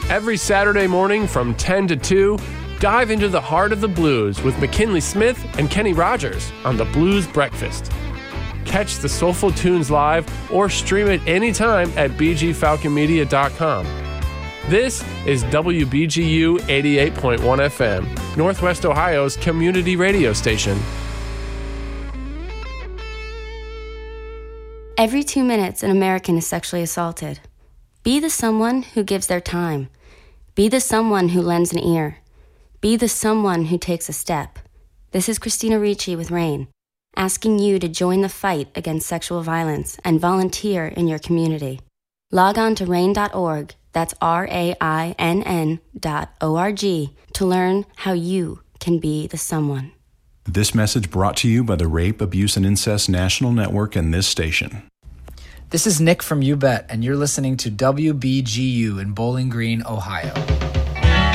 Every Saturday morning from 10 to 2, dive into the heart of the blues with McKinley Smith and Kenny Rogers on the Blues Breakfast. Catch the Soulful Tunes live or stream it anytime at bgfalconmedia.com. This is WBGU 88.1 FM, Northwest Ohio's community radio station. Every 2 minutes, an American is sexually assaulted. Be the someone who gives their time. Be the someone who lends an ear. Be the someone who takes a step. This is Christina Ricci with RAINN, asking you to join the fight against sexual violence and volunteer in your community. Log on to rainn.org, that's RAINN.org, to learn how you can be the someone. This message brought to you by the Rape, Abuse, and Incest National Network and this station. This is Nick from You Bet, and you're listening to WBGU in Bowling Green, Ohio.